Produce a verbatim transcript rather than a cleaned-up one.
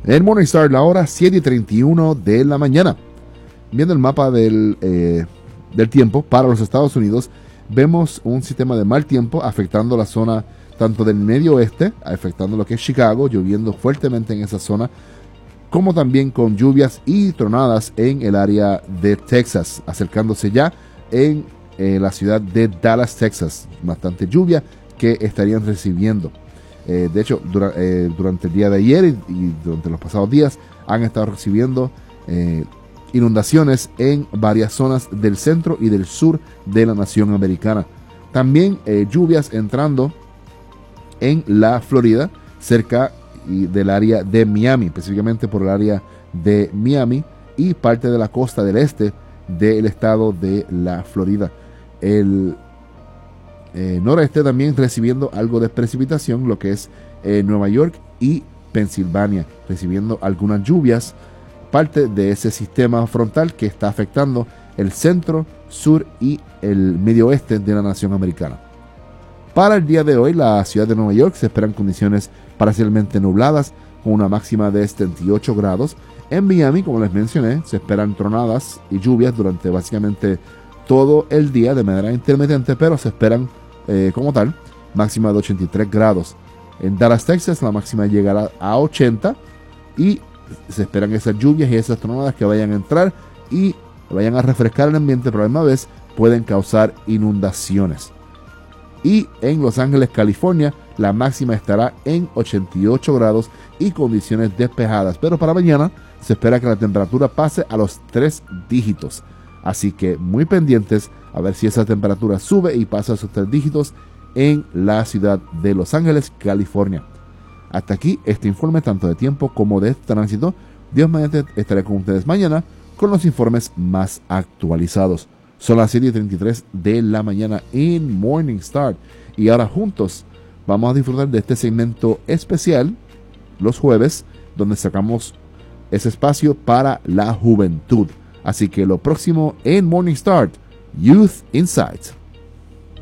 En Morningstar, la hora siete y treinta y uno de la mañana. Viendo el mapa del, eh, del tiempo para los Estados Unidos, vemos un sistema de mal tiempo afectando la zona tanto del medio oeste, afectando lo que es Chicago, lloviendo fuertemente en esa zona, como también con lluvias y tronadas en el área de Texas, acercándose ya en eh, la ciudad de Dallas, Texas. Bastante lluvia que estarían recibiendo. Eh, de hecho, dura, eh, durante el día de ayer y, y durante los pasados días han estado recibiendo eh, inundaciones en varias zonas del centro y del sur de la nación americana. También eh, lluvias entrando en la Florida, cerca y del área de Miami, específicamente por el área de Miami y parte de la costa del este del estado de la Florida. El eh, noreste también recibiendo algo de precipitación, lo que es eh, Nueva York y Pensilvania, recibiendo algunas lluvias, parte de ese sistema frontal que está afectando el centro, sur y el medio oeste de la nación americana. Para el día de hoy, la ciudad de Nueva York se esperan condiciones parcialmente nubladas con una máxima de setenta y ocho grados. En Miami, como les mencioné, se esperan tronadas y lluvias durante básicamente todo el día de manera intermitente, pero se esperan eh, como tal máxima de ochenta y tres grados. En Dallas, Texas, la máxima llegará a ochenta y se esperan esas lluvias y esas tronadas que vayan a entrar y vayan a refrescar el ambiente, pero a la misma vez pueden causar inundaciones. Y en Los Ángeles, California, la máxima estará en ochenta y ocho grados y condiciones despejadas. Pero para mañana se espera que la temperatura pase a los tres dígitos. Así que muy pendientes a ver si esa temperatura sube y pasa a esos tres dígitos en la ciudad de Los Ángeles, California. Hasta aquí este informe tanto de tiempo como de tránsito. Dios mediante estaré con ustedes mañana con los informes más actualizados. Son las siete y treinta y tres de la mañana en Morning Start. Y ahora juntos vamos a disfrutar de este segmento especial los jueves, donde sacamos ese espacio para la juventud. Así que lo próximo en Morning Start, Youth Insights.